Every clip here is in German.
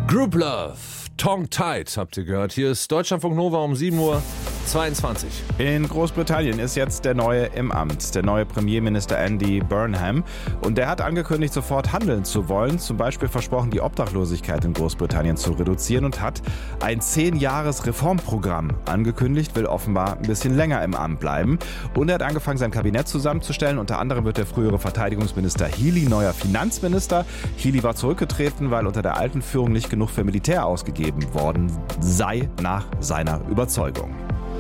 Group Love, Tongue Tied, habt ihr gehört. Hier ist Deutschlandfunk Nova um 7:22 Uhr. In Großbritannien ist jetzt der Neue im Amt, der neue Premierminister Andy Burnham. Und der hat angekündigt, sofort handeln zu wollen. Zum Beispiel versprochen, die Obdachlosigkeit in Großbritannien zu reduzieren und hat ein 10-Jahres-Reformprogramm angekündigt, will offenbar ein bisschen länger im Amt bleiben. Und er hat angefangen, sein Kabinett zusammenzustellen. Unter anderem wird der frühere Verteidigungsminister Healey neuer Finanzminister. Healey war zurückgetreten, weil unter der alten Führung nicht genug für Militär ausgegeben worden sei, nach seiner Überzeugung.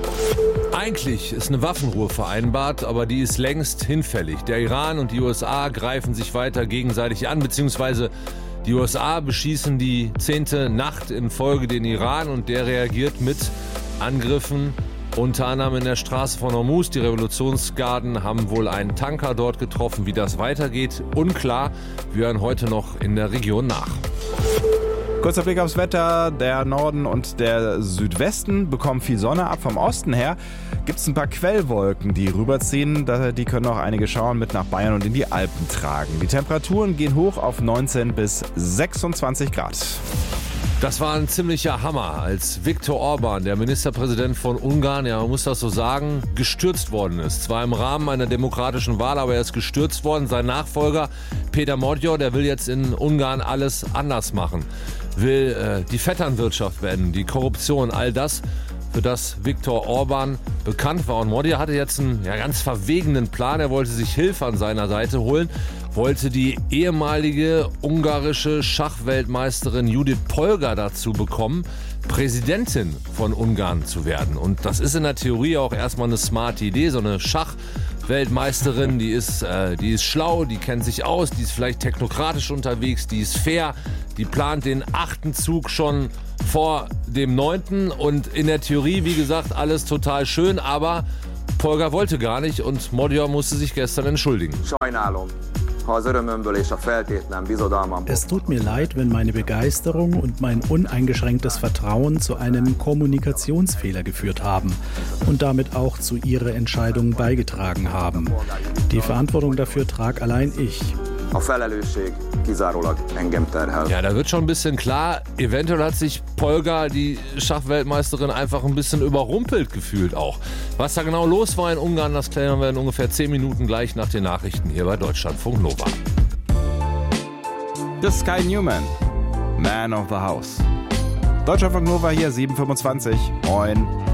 Eigentlich ist eine Waffenruhe vereinbart, aber die ist längst hinfällig. Der Iran und die USA greifen sich weiter gegenseitig an, beziehungsweise die USA beschießen die 10. Nacht in Folge den Iran und der reagiert mit Angriffen, unter anderem in der Straße von Hormuz. Die Revolutionsgarden haben wohl einen Tanker dort getroffen. Wie das weitergeht, unklar. Wir hören heute noch in der Region nach. Kurzer Blick aufs Wetter. Der Norden und der Südwesten bekommen viel Sonne ab. Vom Osten her gibt es ein paar Quellwolken, die rüberziehen. Die können auch einige Schauern mit nach Bayern und in die Alpen tragen. Die Temperaturen gehen hoch auf 19 bis 26 Grad. Das war ein ziemlicher Hammer, als Viktor Orban, der Ministerpräsident von Ungarn, ja man muss das so sagen, gestürzt worden ist. Zwar im Rahmen einer demokratischen Wahl, aber er ist gestürzt worden. Sein Nachfolger Péter Magyar, der will jetzt in Ungarn alles anders machen. Will die Vetternwirtschaft beenden, die Korruption, all das, für das Viktor Orban bekannt war. Und Magyar hatte jetzt einen ganz verwegenen Plan. Er wollte sich Hilfe an seiner Seite holen, wollte die ehemalige ungarische Schachweltmeisterin Judith Polgar dazu bekommen, Präsidentin von Ungarn zu werden. Und das ist in der Theorie auch erstmal eine smarte Idee, so eine Schachweltmeisterin, die ist schlau, die kennt sich aus, die ist vielleicht technokratisch unterwegs, die ist fair, die plant den 8. Zug schon vor dem 9. Und in der Theorie, wie gesagt, alles total schön, aber Polgar wollte gar nicht und Magyar musste sich gestern entschuldigen. Es tut mir leid, wenn meine Begeisterung und mein uneingeschränktes Vertrauen zu einem Kommunikationsfehler geführt haben und damit auch zu Ihrer Entscheidung beigetragen haben. Die Verantwortung dafür trage allein ich. Ja, da wird schon ein bisschen klar, eventuell hat sich Polgar, die Schachweltmeisterin, einfach ein bisschen überrumpelt gefühlt auch. Was da genau los war in Ungarn, das klären wir in ungefähr 10 Minuten gleich nach den Nachrichten hier bei Deutschlandfunk Nova. Das ist Sky Newman, Man of the House. Deutschlandfunk Nova hier, 7:25. Moin.